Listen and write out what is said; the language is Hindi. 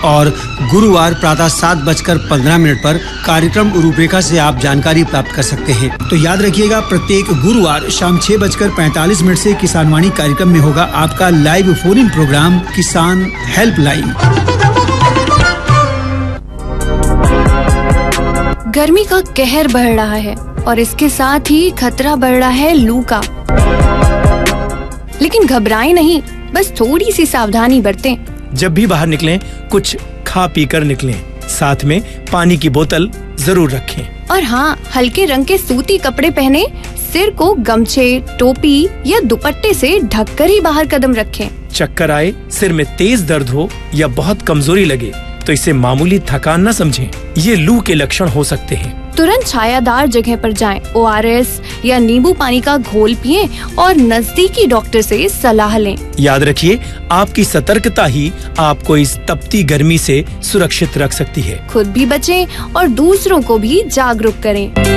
और गुरुवार प्रातः 7:15 पर कार्यक्रम रूपरेखा से आप जानकारी प्राप्त कर सकते हैं। तो याद रखिएगा, प्रत्येक गुरुवार शाम 6:45 से किसानवाणी कार्यक्रम में होगा आपका लाइव फोन इन प्रोग्राम किसान हेल्पलाइन। गर्मी का कहर बढ़ रहा है और इसके साथ ही खतरा बढ़ रहा है लू का। लेकिन घबराएं नहीं, बस थोड़ी सी सावधानी बरतें। जब भी बाहर निकलें, कुछ खा पी कर निकलें। साथ में पानी की बोतल जरूर रखें। और हाँ, हल्के रंग के सूती कपड़े पहने, सिर को गमछे, टोपी या दुपट्टे से ढककर ही बाहर कदम रखें। चक्कर आए, सिर में तेज दर्द हो या बहुत कमजोरी लगे तो इसे मामूली थकान न समझें। ये लू के लक्षण हो सकते हैं। तुरंत छायादार जगह पर जाएं, ORS या नींबू पानी का घोल पिएं और नजदीकी डॉक्टर से सलाह लें। याद रखिए, आपकी सतर्कता ही आपको इस तपती गर्मी से सुरक्षित रख सकती है। खुद भी बचें और दूसरों को भी जागरूक करें।